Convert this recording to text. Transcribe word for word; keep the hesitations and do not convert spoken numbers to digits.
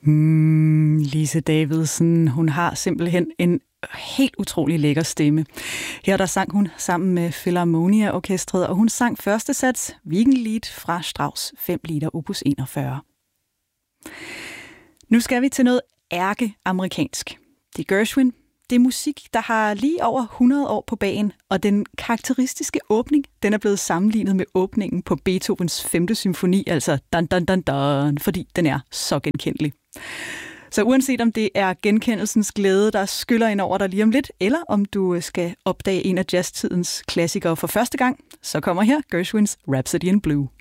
Hmm, Lise Davidsen, hun har simpelthen en helt utrolig lækker stemme. Her der sang hun sammen med Philharmonia Orkestret, og hun sang første sats Wiegenlied fra Strauss fem liter opus enogfyrre. Nu skal vi til noget ærke-amerikansk. Det er Gershwin. Det er musik, der har lige over hundrede år på bagen, og den karakteristiske åbning, den er blevet sammenlignet med åbningen på Beethovens femte symfoni, altså dan dan dan dan, fordi den er så genkendelig. Så uanset om det er genkendelsens glæde, der skyller ind over dig lige om lidt, eller om du skal opdage en af jazztidens klassikere for første gang, så kommer her Gershwins Rhapsody in Blue.